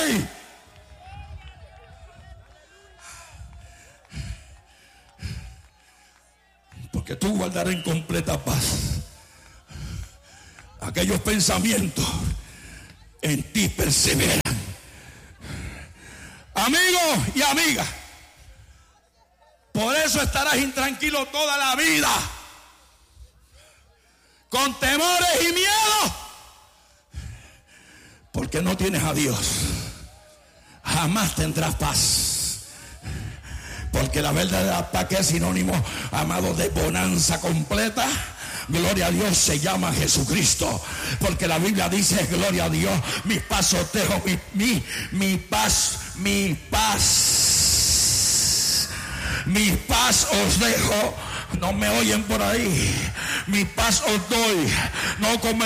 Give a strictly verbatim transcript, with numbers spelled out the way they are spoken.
ahí. Porque tú guardarás en completa paz aquellos pensamientos en ti perseveran. Amigos y amigas, por eso estarás intranquilo toda la vida, con temores y miedos, porque no tienes a Dios. Jamás tendrás paz, porque la verdadera paz, que es sinónimo, amado, de bonanza completa, gloria a Dios, se llama Jesucristo. Porque la Biblia dice, gloria a Dios, mi paz os dejo, mi, mi, mi paz, mi paz, mi paz os dejo. No me oyen por ahí. Mi paz os doy, no como